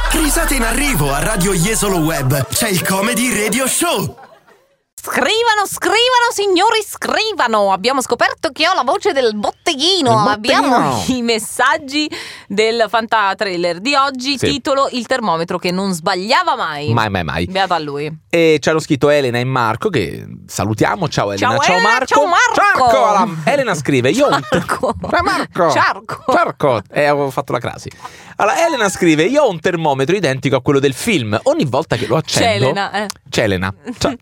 Risate in arrivo a Radio Jesolo Web. C'è il Comedy Radio Show. Scrivano, signori, scrivano. Abbiamo scoperto che ho la voce del botteghino. Abbiamo i messaggi del Fantatrailer di oggi. Sì. Titolo: il termometro che non sbagliava mai. Mai. Beato a lui. E ci hanno scritto Elena e Marco, che salutiamo. Ciao Elena. Ciao Marco. Ciao Marco. Elena scrive: io Ciarco. Avevo fatto la crasi. Allora, Elena scrive: io ho un termometro identico a quello del film. Ogni volta che lo accendo, C'è Elena.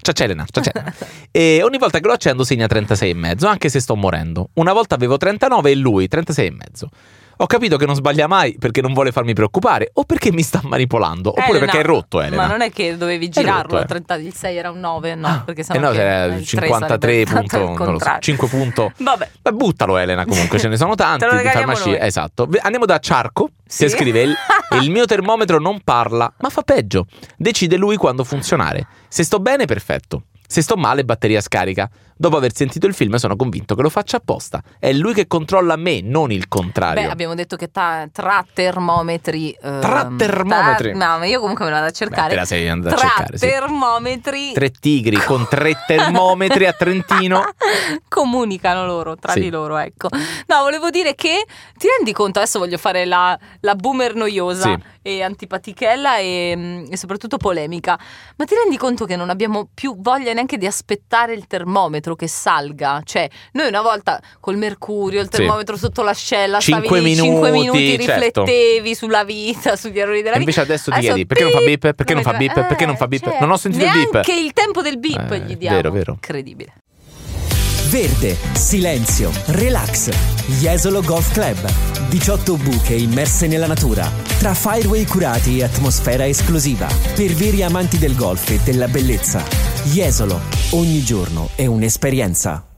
E ogni volta che lo accendo segna 36,5, anche se sto morendo. Una volta avevo 39 e lui 36,5. Ho capito che non sbaglia mai perché non vuole farmi preoccupare o perché mi sta manipolando, oppure perché è rotto, Elena. Ma non è che dovevi girarlo, 36 era un 9, no, perché sennò era 53 punto, non lo so, 5 punto. Vabbè. Ma buttalo, Elena, comunque ce ne sono tanti di farmacie. Esatto. Andiamo da Ciarco, che scrive: il mio termometro non parla, ma fa peggio. Decide lui quando funzionare. Se sto bene, perfetto. Se sto male, batteria scarica. Dopo aver sentito il film sono convinto che lo faccia apposta. È lui che controlla me, non il contrario. Beh, abbiamo detto che tra termometri. No, ma io comunque me la vado a cercare. Te la sei andata a cercare, termometri. 3 tigri con 3 termometri a Trentino. Comunicano loro, tra di loro, ecco. No, volevo dire che ti rendi conto, adesso voglio fare la boomer noiosa e antipatichella e soprattutto polemica. Ma ti rendi conto che non abbiamo più voglia neanche di aspettare il termometro che salga? Cioè, noi una volta col mercurio, il termometro sotto l'ascella, 5 minuti, riflettevi sulla vita, sugli errori della vita. Invece adesso ti chiedi: perché non fa beep? Perché non fa beep? Perché non fa beep? Cioè, non ho sentito il beep. Neanche il tempo del beep gli diamo. Vero. Incredibile. Verde, silenzio, relax. Jesolo Golf Club. 18 buche immerse nella natura, tra fireway curati e atmosfera esclusiva. Per veri amanti del golf e della bellezza. Jesolo, ogni giorno è un'esperienza.